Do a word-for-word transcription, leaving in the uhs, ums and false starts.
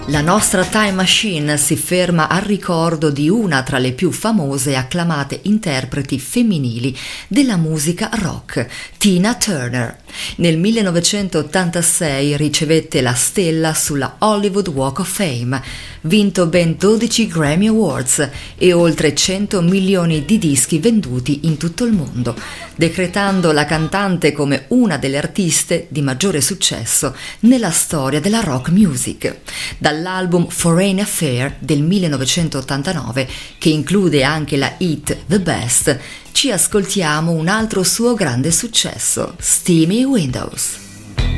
La nostra Time Machine si ferma al ricordo di una tra le più famose e acclamate interpreti femminili della musica rock, Tina Turner. Nel millenovecentottantasei ricevette la stella sulla Hollywood Walk of Fame, vinto ben dodici Grammy Awards e oltre cento milioni di dischi venduti in tutto il mondo, decretando la cantante come una delle artiste di maggiore successo nella storia della rock music. Dall'album Foreign Affair del millenovecentottantanove, che include anche la hit The Best, ci ascoltiamo un altro suo grande successo, Steamy Windows.